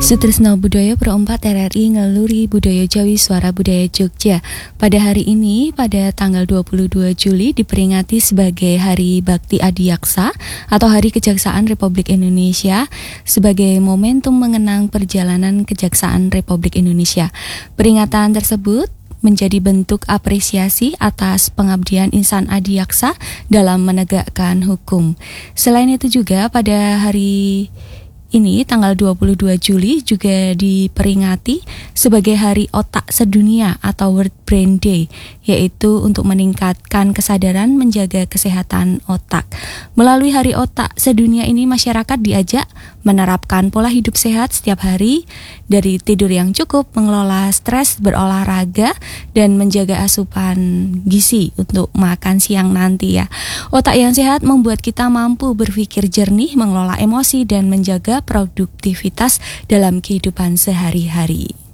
Sutrisno Budaya Pro 4 RRI Ngeluri Budaya Jawi Suara Budaya Jogja. Pada hari ini, pada tanggal 22 Juli diperingati sebagai Hari Bakti Adiaksa atau Hari Kejaksaan Republik Indonesia sebagai momentum mengenang perjalanan Kejaksaan Republik Indonesia. Peringatan tersebut menjadi bentuk apresiasi atas pengabdian insan adiaksa dalam menegakkan hukum. Selain itu juga pada hari ini tanggal 22 Juli juga diperingati sebagai Hari Otak Sedunia atau World Brain Day, yaitu untuk meningkatkan kesadaran menjaga kesehatan otak. Melalui Hari Otak Sedunia ini masyarakat diajak menerapkan pola hidup sehat setiap hari, dari tidur yang cukup, mengelola stres, berolahraga, dan menjaga asupan gizi untuk makan siang nanti ya. Otak yang sehat membuat kita mampu berpikir jernih, mengelola emosi, dan menjaga produktivitas dalam kehidupan sehari-hari.